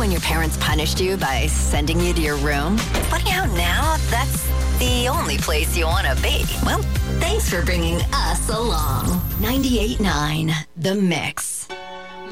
when your parents punished you by sending you to your room? Funny how now that's the only place you want to be. Well, thanks for bringing us along. 98.9 The Mix.